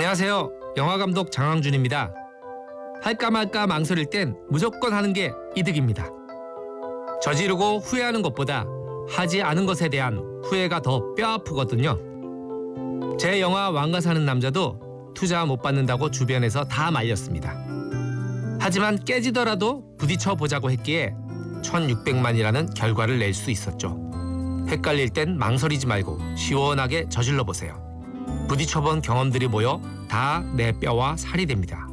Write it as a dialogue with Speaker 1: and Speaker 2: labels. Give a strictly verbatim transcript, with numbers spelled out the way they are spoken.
Speaker 1: 안녕하세요. 영화감독 장항준입니다. 할까 말까 망설일 땐 무조건 하는 게 이득입니다. 저지르고 후회하는 것보다 하지 않은 것에 대한 후회가 더 뼈아프거든요. 제 영화 왕가 사는 남자도 투자 못 받는다고 주변에서 다 말렸습니다. 하지만 깨지더라도 부딪혀 보자고 했기에 천육백만이라는 결과를 낼 수 있었죠. 헷갈릴 땐 망설이지 말고 시원하게 저질러 보세요. 부딪혀본 경험들이 모여 다 내 뼈와 살이 됩니다.